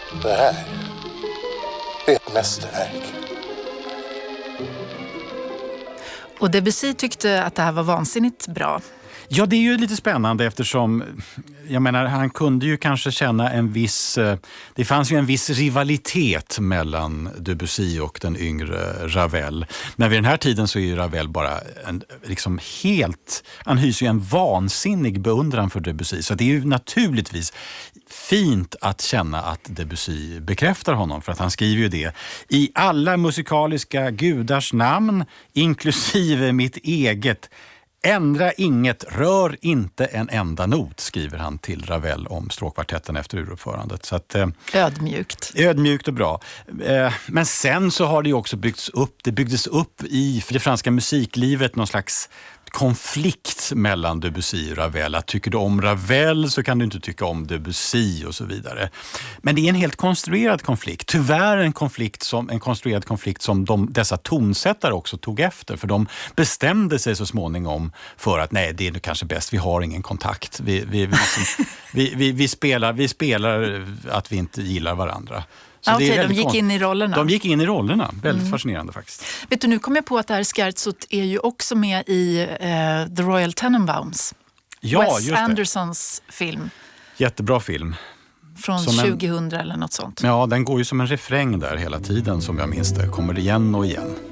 Det här är ett mästerverk. Och Debussy tyckte att det här var vansinnigt bra. Ja, det är ju lite spännande eftersom, jag menar, han kunde ju kanske känna en viss, det fanns ju en viss rivalitet mellan Debussy och den yngre Ravel. Men vid den här tiden så är ju Ravel bara liksom helt, han hyser ju en vansinnig beundran för Debussy. Så det är ju naturligtvis fint att känna att Debussy bekräftar honom, för att han skriver ju det i alla musikaliska gudars namn, inklusive mitt eget. Ändra inget, rör inte en enda not, skriver han till Ravel om stråkkvartetten efter uruppförandet. Så att, ödmjukt och bra. Men sen så har det ju också byggdes upp i det franska musiklivet någon slags konflikt mellan Debussy och Ravel. Att tycker du om Ravel så kan du inte tycka om Debussy och så vidare. Men det är en helt konstruerad konflikt. Tyvärr en konstruerad konflikt som dessa tonsättare också tog efter. För de bestämde sig så småningom för att nej, det är nu kanske bäst, vi har ingen kontakt. Vi spelar att vi inte gillar varandra. Okej, de gick in i rollerna. De gick in i rollerna. Väldigt fascinerande faktiskt. Vet du, nu kom jag på att det här Scherzot är ju också med i The Royal Tenenbaums. Ja, Wes Andersons film. Jättebra film. Från 2000 eller något sånt. Ja, den går ju som en refräng där hela tiden som jag minns det. Kommer igen och igen.